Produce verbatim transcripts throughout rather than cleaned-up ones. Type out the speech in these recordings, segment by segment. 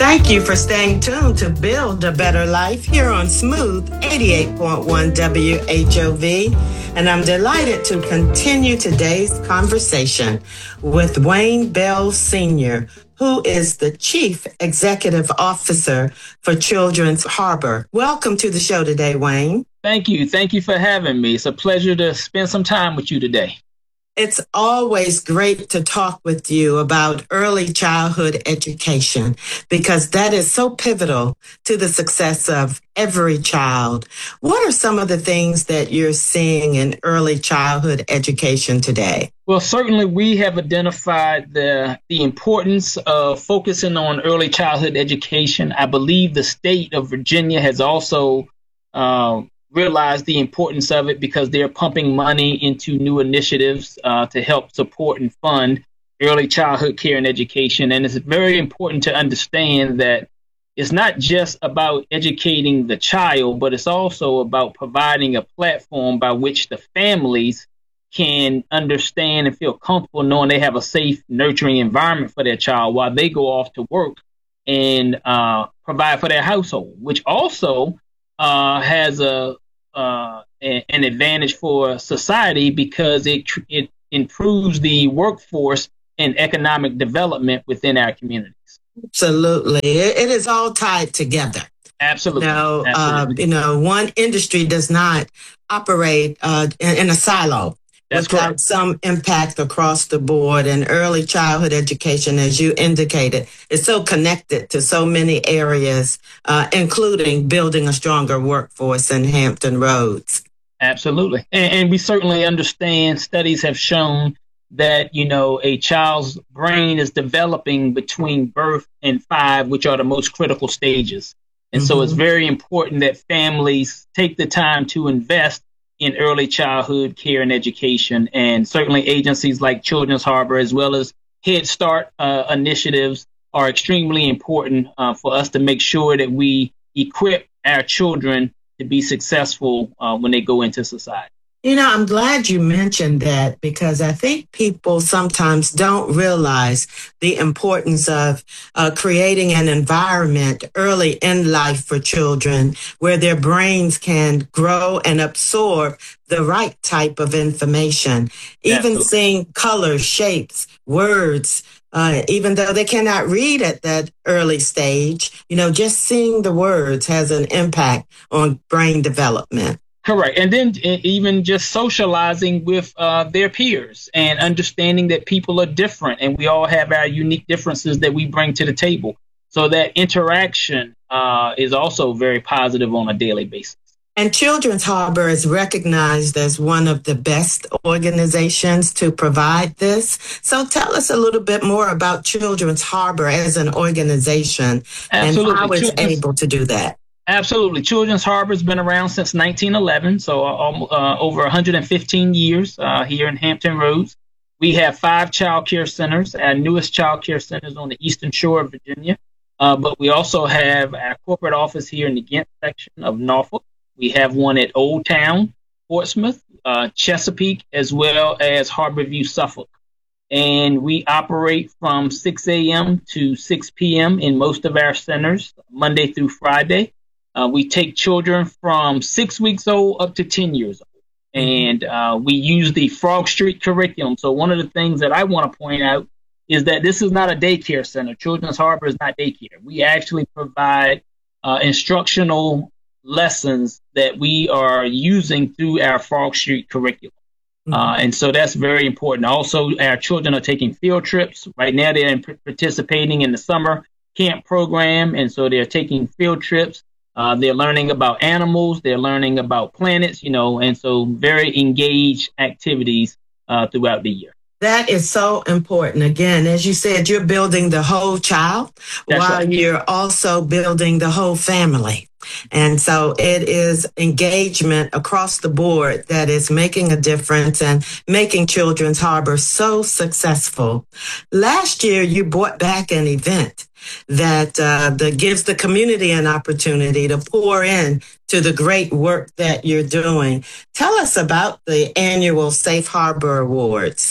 Thank you for staying tuned to Build a Better Life here on Smooth eighty-eight point one W H O V. And I'm delighted to continue today's conversation with Wayne Bell Senior, who is the Chief Executive Officer for Children's Harbor. Welcome to the show today, Wayne. Thank you. Thank you for having me. It's a pleasure to spend some time with you today. It's always great to talk with you about early childhood education because that is so pivotal to the success of every child. What are some of the things that you're seeing in early childhood education today? Well, certainly we have identified the, the importance of focusing on early childhood education. I believe the state of Virginia has also uh, realize the importance of it because they're pumping money into new initiatives uh, to help support and fund early childhood care and education. And it's very important to understand that it's not just about educating the child, but it's also about providing a platform by which the families can understand and feel comfortable knowing they have a safe, nurturing environment for their child while they go off to work and uh, provide for their household, which also Uh, has a uh, an advantage for society because it it improves the workforce and economic development within our communities. Absolutely, it, it is all tied together. Absolutely. You know, Absolutely. Uh, you know, one industry does not operate uh, in, in a silo. That's without correct. Some impact across the board. And early childhood education, as you indicated, is so connected to so many areas, uh, including building a stronger workforce in Hampton Roads. Absolutely. And, and we certainly understand studies have shown that, you know, a child's brain is developing between birth and five, which are the most critical stages. And mm-hmm. so it's very important that families take the time to invest in early childhood care and education, and certainly agencies like Children's Harbor as well as Head Start uh, initiatives are extremely important uh, for us to make sure that we equip our children to be successful uh, when they go into society. You know, I'm glad you mentioned that because I think people sometimes don't realize the importance of uh, creating an environment early in life for children where their brains can grow and absorb the right type of information. Even Absolutely. Seeing colors, shapes, words, uh, even though they cannot read at that early stage, you know, just seeing the words has an impact on brain development. Correct. And then even just socializing with uh, their peers and understanding that people are different and we all have our unique differences that we bring to the table. So that interaction uh, is also very positive on a daily basis. And Children's Harbor is recognized as one of the best organizations to provide this. So tell us a little bit more about Children's Harbor as an organization. Absolutely. And how it's Children's- able to do that. Absolutely. Children's Harbor has been around since nineteen eleven, so uh, uh, over one hundred fifteen years uh, here in Hampton Roads. We have five child care centers. Our newest child care center is on the eastern shore of Virginia, uh, but we also have our corporate office here in the Ghent section of Norfolk. We have one at Old Town, Portsmouth, uh, Chesapeake, as well as Harborview, Suffolk. And we operate from six a.m. to six p.m. in most of our centers, Monday through Friday. Uh, we take children from six weeks old up to ten years old, and uh, we use the Frog Street curriculum. So one of the things that I want to point out is that this is not a daycare center. Children's Harbor is not daycare. We actually provide uh, instructional lessons that we are using through our Frog Street curriculum. Mm-hmm. Uh, and so that's very important. Also, our children are taking field trips. Right now, they're in, participating in the summer camp program, and so they're taking field trips. Uh, they're learning about animals, they're learning about planets, you know, and so very engaged activities uh, throughout the year. That is so important. Again, as you said, you're building the whole child That's while right. You're also building the whole family. And so it is engagement across the board that is making a difference and making Children's Harbor so successful. Last year, you brought back an event that uh, that gives the community an opportunity to pour in to the great work that you're doing. Tell us about the annual Safe Harbor Awards.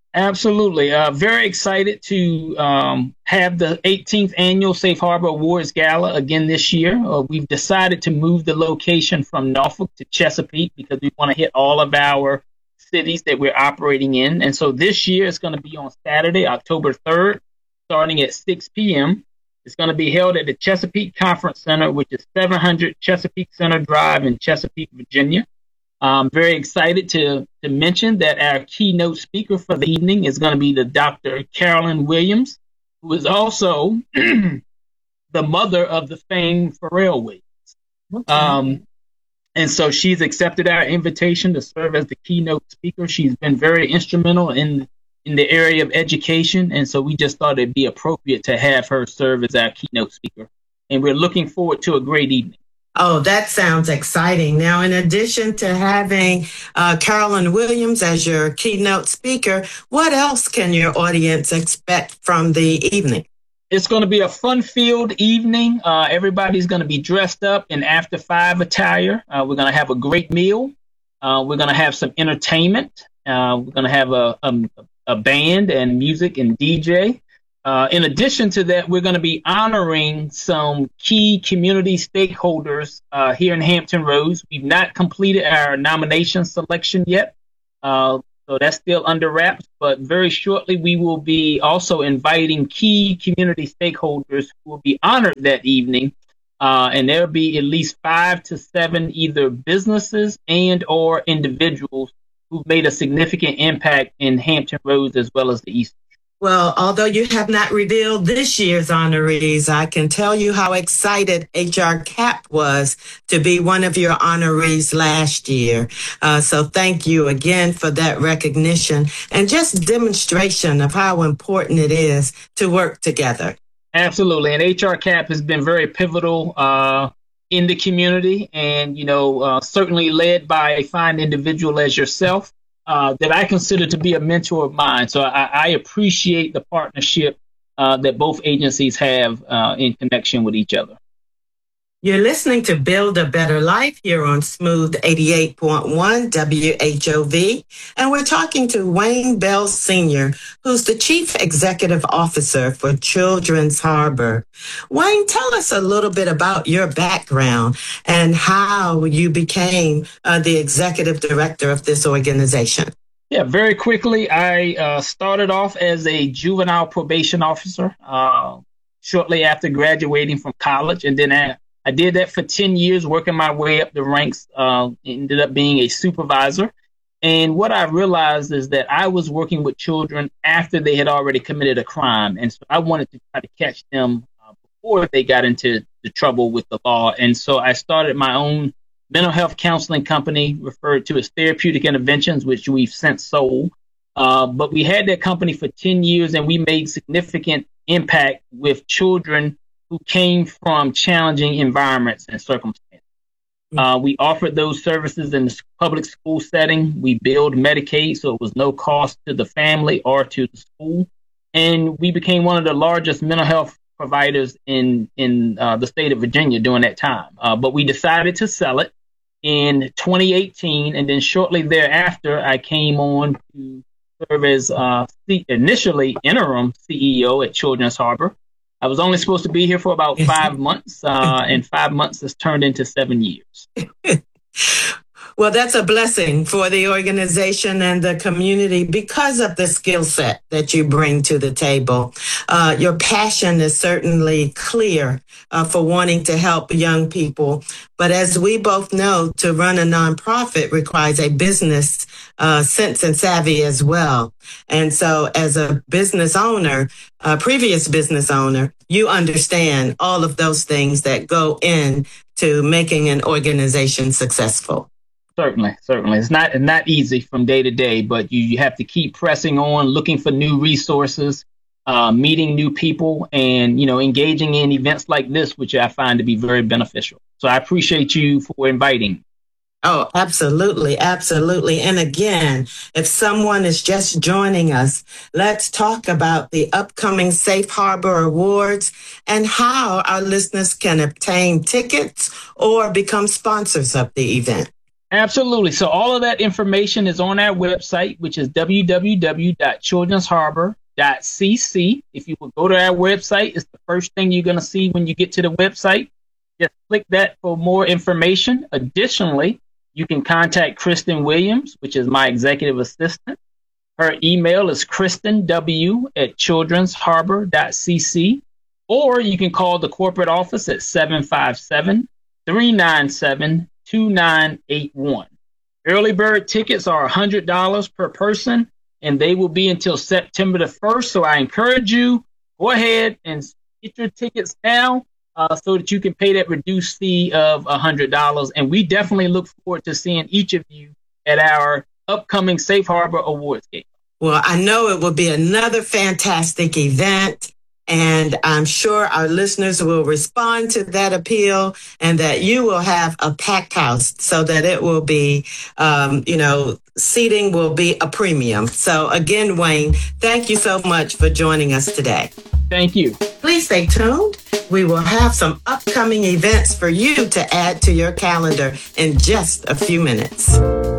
Absolutely. Uh, very excited to um, have the eighteenth annual Safe Harbor Awards Gala again this year. Uh, we've decided to move the location from Norfolk to Chesapeake because we want to hit all of our cities that we're operating in. And so this year it's going to be on Saturday, October third, starting at six p.m. It's going to be held at the Chesapeake Conference Center, which is seven hundred Chesapeake Center Drive in Chesapeake, Virginia. I'm very excited to, to mention that our keynote speaker for the evening is going to be the Doctor Carolyn Williams, who is also the mother of the famed Pharrell Williams. Okay. Um, and so she's accepted our invitation to serve as the keynote speaker. She's been very instrumental in in the area of education, and so we just thought it'd be appropriate to have her serve as our keynote speaker. And we're looking forward to a great evening. Oh, that sounds exciting. Now, in addition to having uh, Carolyn Williams as your keynote speaker, what else can your audience expect from the evening? It's going to be a fun-filled evening. Uh, everybody's going to be dressed up in after five attire. Uh, we're going to have a great meal. Uh, we're going to have some entertainment. Uh, we're going to have a, a, a band and music and D J. Uh, in addition to that, we're going to be honoring some key community stakeholders uh, here in Hampton Roads. We've not completed our nomination selection yet, uh, so that's still under wraps. But very shortly, we will be also inviting key community stakeholders who will be honored that evening, uh, and there'll be at least five to seven either businesses and or individuals who've made a significant impact in Hampton Roads as well as the East. Well, although you have not revealed this year's honorees, I can tell you how excited H R C A P was to be one of your honorees last year. Uh, so thank you again for that recognition and just demonstration of how important it is to work together. Absolutely. And H R C A P has been very pivotal uh, in the community and, you know, uh, certainly led by a fine individual as yourself. Uh, that I consider to be a mentor of mine. So I, I appreciate the partnership uh, that both agencies have uh, in connection with each other. You're listening to Build a Better Life here on Smooth eighty-eight point one W H O V. And we're talking to Wayne Bell Senior, who's the Chief Executive Officer for Children's Harbor. Wayne, tell us a little bit about your background and how you became uh, the Executive Director of this organization. Yeah, very quickly, I uh, started off as a juvenile probation officer uh, shortly after graduating from college, and then I I did that for ten years, working my way up the ranks, uh, ended up being a supervisor. And what I realized is that I was working with children after they had already committed a crime. And so I wanted to try to catch them uh, before they got into the trouble with the law. And so I started my own mental health counseling company referred to as Therapeutic Interventions, which we've since sold. Uh, but we had that company for ten years, and we made significant impact with children who came from challenging environments and circumstances. Uh, we offered those services in the public school setting. We billed Medicaid, so it was no cost to the family or to the school. And we became one of the largest mental health providers in, in uh, the state of Virginia during that time. Uh, but we decided to sell it in twenty eighteen, and then shortly thereafter, I came on to serve as uh, initially interim C E O at Children's Harbor. I was only supposed to be here for about five months, uh, and five months has turned into seven years. Well, that's a blessing for the organization and the community because of the skill set that you bring to the table. Uh, your passion is certainly clear uh, for wanting to help young people. But as we both know, to run a nonprofit requires a business uh, sense and savvy as well. And so as a business owner, a previous business owner, you understand all of those things that go into making an organization successful. Certainly, certainly. It's not not easy from day to day, but you, you have to keep pressing on, looking for new resources, uh, meeting new people, and, you know, engaging in events like this, which I find to be very beneficial. So I appreciate you for inviting. Oh, absolutely. Absolutely. And again, if someone is just joining us, let's talk about the upcoming Safe Harbor Awards and how our listeners can obtain tickets or become sponsors of the event. Absolutely. So all of that information is on our website, which is w w w dot children's harbor dot c c. If you will go to our website, it's the first thing you're going to see when you get to the website. Just click that for more information. Additionally, you can contact Kristen Williams, which is my executive assistant. Her email is kristenw at children's harbor dot c c, or you can call the corporate office at seven five seven, three nine seven, two nine eight one. Early bird tickets are one hundred dollars per person, and they will be until September the first. So I encourage you, go ahead and get your tickets now uh, so that you can pay that reduced fee of one hundred dollars. And we definitely look forward to seeing each of you at our upcoming Safe Harbor Awards game. Well, I know it will be another fantastic event, and I'm sure our listeners will respond to that appeal, and that you will have a packed house so that it will be, um, you know, seating will be a premium. So again, Wayne, thank you so much for joining us today. Thank you. Please stay tuned. We will have some upcoming events for you to add to your calendar in just a few minutes.